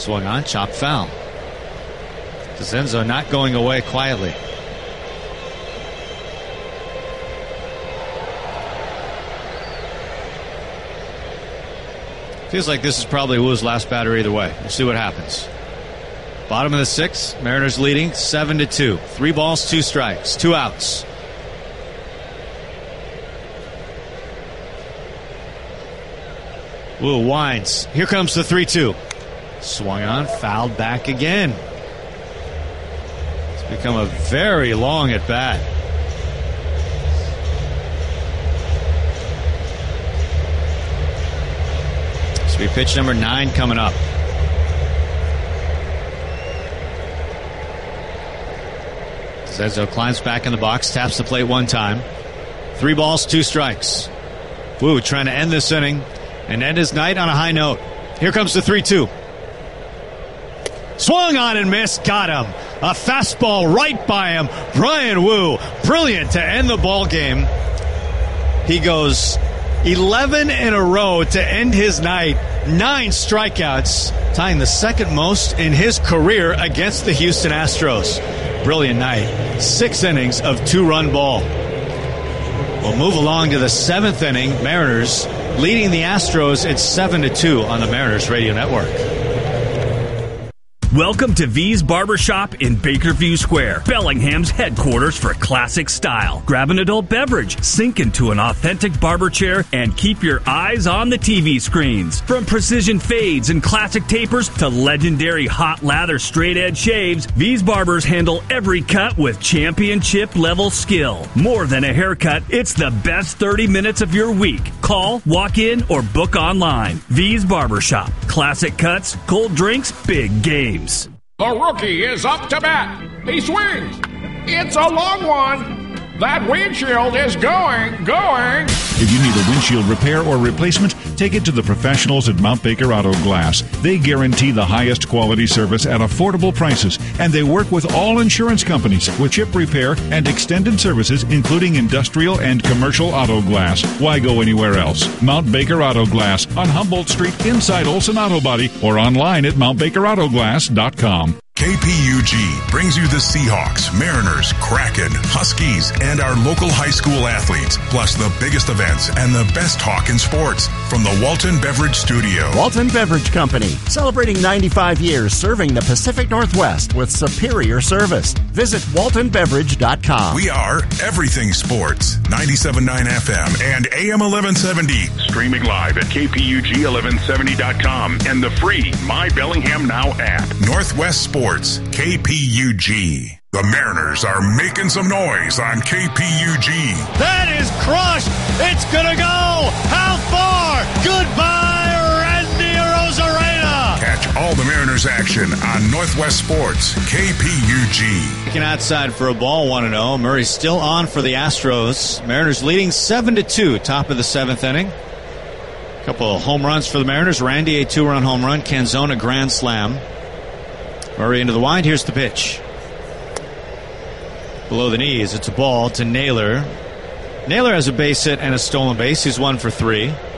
Swung on, chopped foul. DeCenzo not going away quietly. Feels like this is probably Wu's last batter either way. We'll see what happens. Bottom of the sixth, Mariners leading 7-2. 3 balls, 2 strikes, 2 outs. Wu winds. Here comes the 3-2. Swung on, fouled back again. It's become a very long at bat. This will be pitch number 9 coming up. DeCenzo climbs back in the box, taps the plate one time. 3 balls, 2 strikes. Wu trying to end this inning and end his night on a high note. Here comes the 3-2. Swung on and missed. Got him. A fastball right by him. Bryan Wu, brilliant to end the ball game. He goes 11 in a row to end his night. 9 strikeouts, tying the second most in his career against the Houston Astros. Brilliant night. 6 innings of 2-run ball. We'll move along to the 7th inning. Mariners leading the Astros at 7-2 on the Mariners Radio Network. Welcome to V's Barbershop in Bakerview Square, Bellingham's headquarters for classic style. Grab an adult beverage, sink into an authentic barber chair, and keep your eyes on the TV screens. From precision fades and classic tapers to legendary hot lather straight edge shaves, V's Barbers handle every cut with championship level skill. More than a haircut, it's the best 30 minutes of your week. Call, walk in, or book online. V's Barbershop. Classic cuts, cold drinks, big games. The rookie is up to bat. He swings. It's a long one. That windshield is going. If you need a windshield repair or replacement, take it to the professionals at Mount Baker Auto Glass. They guarantee the highest quality service at affordable prices, and they work with all insurance companies with chip repair and extended services, including industrial and commercial auto glass. Why go anywhere else? Mount Baker Auto Glass on Humboldt Street inside Olson Auto Body or online at mountbakerautoglass.com. KPUG brings you the Seahawks, Mariners, Kraken, Huskies, and our local high school athletes, plus the biggest events and the best talk in sports from the Walton Beverage Studio. Walton Beverage Company, celebrating 95 years serving the Pacific Northwest with superior service. Visit waltonbeverage.com. We are everything sports, 97.9 FM and AM 1170. Streaming live at KPUG1170.com and the free My Bellingham Now app. Northwest Sports, KPUG. The Mariners are making some noise on KPUG. That is crushed. It's going to go. How far? Goodbye, Randy Arozarena. Catch all the Mariners action on Northwest Sports, KPUG. Looking outside for a ball, 1-0. Murray's still on for the Astros. Mariners leading 7-2, top of the 7th inning. A couple of home runs for the Mariners. Randy, a 2-run home run. Canzone, a grand slam. Murray into the wind. Here's the pitch. Below the knees, it's a ball to Naylor. Naylor has a base hit and a stolen base. He's 1 for 3.